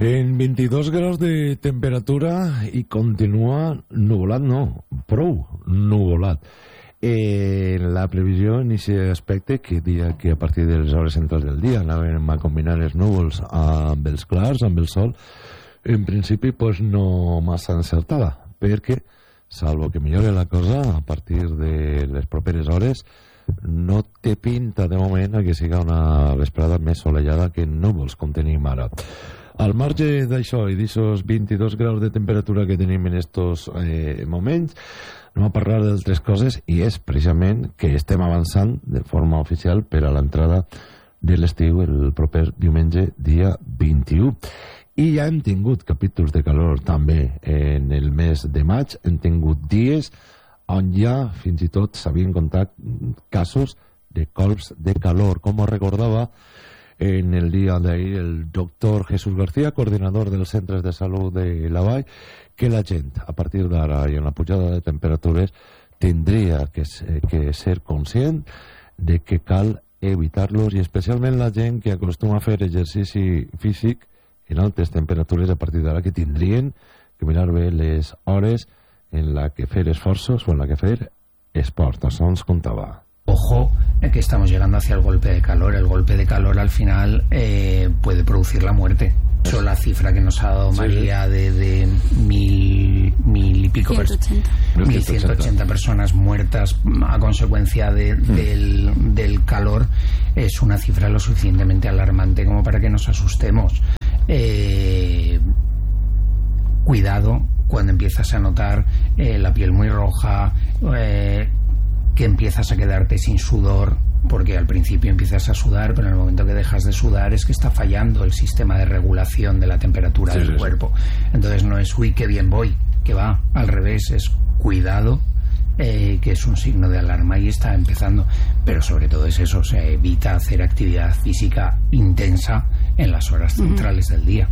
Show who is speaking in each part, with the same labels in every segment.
Speaker 1: En 22 graus de temperatura i continua nuvolat, no, prou nuvolat. La previsió en aquest aspecte que dia que a partir de les hores centrals del dia anàvem a combinar els núvols amb els clars, amb el sol, en principi pues no massa encertada, perquè salvo que millore la cosa a partir de les properes hores no té pinta de moment a que siga una vesprada més solellada que núvols com tenim ara. Al marge d'això i d'aixòs 22 graus de temperatura que tenim en estos moments, anem a parlar d'altres coses, i és precisament que estem avançant de forma oficial per a l'entrada de l'estiu el proper diumenge, dia 21. I ja hem tingut capítols de calor també en el mes de maig, hem tingut dies on ja fins i tot s'havien comptat casos de colps de calor, com ho recordava en el dia d'ahir el doctor Jesús García, coordinador dels centres de salut de la Vall, que la gent, a partir d'ara i en la pujada de temperatures, tindria que ser conscient de que cal evitar-los, i especialment la gent que acostuma a fer exercici físic en altes temperatures, a partir d'ara que tindrien que mirar bé les hores en la que fer esforços o en la que fer esport. Això ens contava.
Speaker 2: Ojo, que estamos llegando hacia el golpe de calor. El golpe de calor al final puede producir la muerte. Eso es la cifra que nos ha dado María de mil y pico 1.180 personas muertas a consecuencia del calor. Es una cifra lo suficientemente alarmante como para que nos asustemos. Cuidado cuando empiezas a notar la piel muy roja, que empiezas a quedarte sin sudor, porque al principio empiezas a sudar, pero en el momento que dejas de sudar es que está fallando el sistema de regulación de la temperatura del cuerpo. Entonces no es uy, qué bien voy, que va, al revés, es cuidado, que es un signo de alarma y está empezando. Pero sobre todo es eso, se evita hacer actividad física intensa en las horas centrales del día.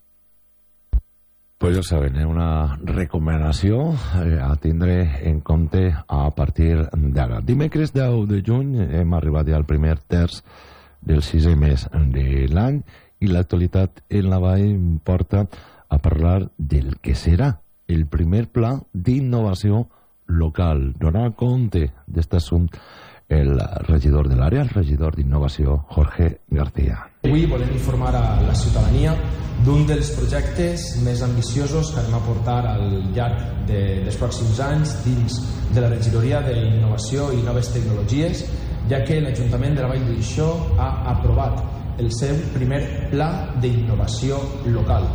Speaker 1: Pues ja saben, una recomanació a tindre en compte a partir d'ara. Dimecres 10 de juny hem arribat ja al primer terç del 6è mes de l'any i l'actualitat en la Vall porta a parlar del que serà el primer pla d'innovació local. Donar compte d'aquest assumpte el regidor de l'àrea, el regidor d'innovació, Jorge García.
Speaker 3: Avui volem informar a la ciutadania d'un dels projectes més ambiciosos que anem a portar al llarg dels pròxims anys dins de la regidoria d'Innovació i Noves Tecnologies, ja que l'Ajuntament de la Vall d'Uixó ha aprovat el seu primer pla d'innovació local.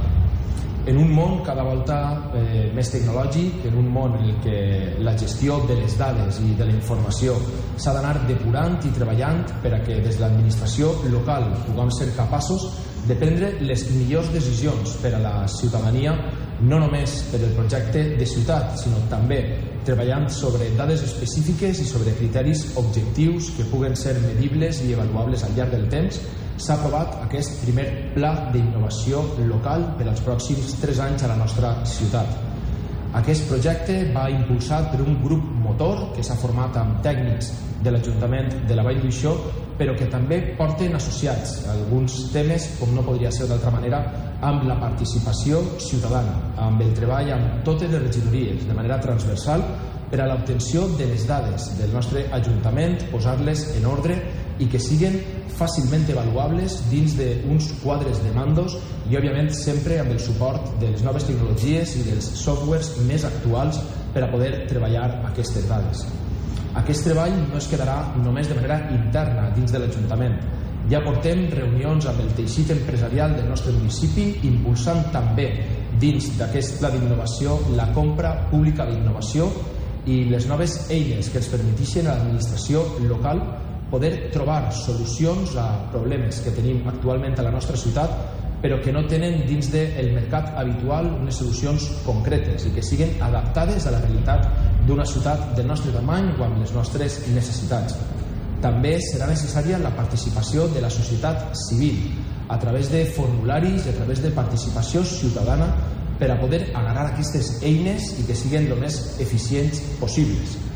Speaker 3: En un món cada volta més tecnològic, en un món en què la gestió de les dades i de la informació s'ha d'anar depurant i treballant per a que des de l'administració local puguem ser capaços de prendre les millors decisions per a la ciutadania, no només per el projecte de ciutat, sinó també treballant sobre dades específiques i sobre criteris objectius que puguen ser medibles i avaluables al llarg del temps. S'ha aprovat aquest primer pla d'innovació local per als pròxims 3 anys a la nostra ciutat. Aquest projecte va impulsat per un grup motor que s'ha format amb tècnics de l'Ajuntament de la Vall d'Uixó, però que també porten associats alguns temes, com no podria ser d'altra manera, amb la participació ciutadana, amb el treball amb totes les regidories, de manera transversal, per a l'obtenció de les dades del nostre Ajuntament, posar-les en ordre i que siguin fàcilment avaluables dins d'uns quadres de mandos i, òbviament, sempre amb el suport de les noves tecnologies i dels softwares més actuals per a poder treballar aquestes dades. Aquest treball no es quedarà només de manera interna dins de l'Ajuntament. Ja portem reunions amb el teixit empresarial del nostre municipi, impulsant també dins d'aquest pla d'innovació la compra pública d'innovació i les noves eines que ens permetixen a l'administració local poder trobar solucions a problemes que tenim actualment a la nostra ciutat, però que no tenen dins del mercat habitual unes solucions concretes i que siguin adaptades a la realitat d'una ciutat del nostre tamany o amb les nostres necessitats. També serà necessària la participació de la societat civil a través de formularis i a través de participació ciutadana per a poder agarrar aquestes eines i que siguin el més eficients possibles.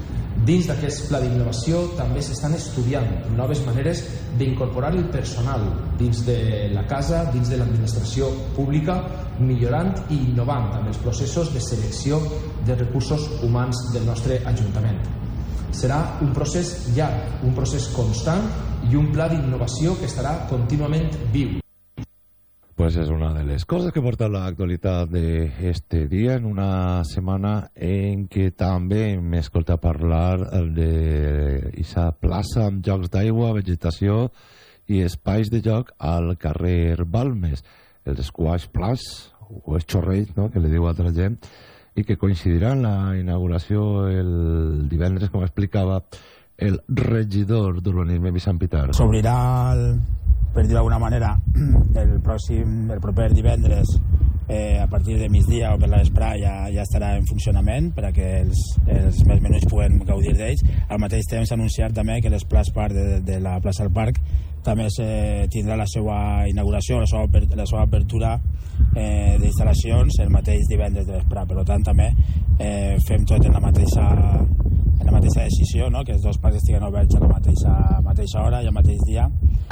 Speaker 3: Dins d'aquest pla d'innovació també s'estan estudiant noves maneres d'incorporar el personal dins de la casa, dins de l'administració pública, millorant i innovant amb els processos de selecció de recursos humans del nostre Ajuntament. Serà un procés llarg, un procés constant i un pla d'innovació que estarà contínuament viu.
Speaker 1: Pues es una de las cosas que porta la actualidad de este día, en una semana en què també m'escolta parlar d'esa plaça amb jocs d'aigua, vegetació i espais de joc al carrer Balmes, el Squash Plus, o el xorreig, no?, que li diu a altra gent, i que coincidirà en la inauguració el divendres, com explicava el regidor d'Urbanisme Vicent Pitar.
Speaker 4: S'obrirà per dir d'alguna manera, el proper divendres a partir de migdia o per la vesprà ja estarà en funcionament perquè els més menuts puguen gaudir d'ells. Al mateix temps s'ha anunciat també que l'Splash Park de la plaça del Parc també tindrà la seva inauguració, la seva apertura d'instal·lacions el mateix divendres de vesprà. Per tant, també fem tot en la mateixa decisió, no?, que els dos parcs estiguen oberts a la mateixa hora i al mateix dia.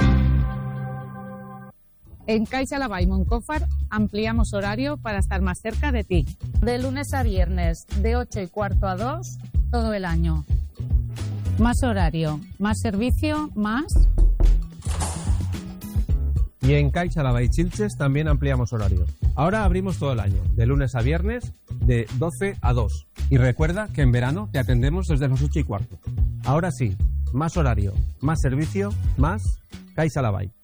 Speaker 5: En Caixa Laval Moncofa ampliamos horario para estar más cerca de ti. De lunes a viernes, de 8:15 a 2, todo el año. Más horario, más servicio, más...
Speaker 6: Y en Caixa Laval Chilches también ampliamos horario. Ahora abrimos todo el año, de lunes a viernes, de 12 a 2. Y recuerda que en verano te atendemos desde las 8:15. Ahora sí, más horario, más servicio, más Caixa Laval.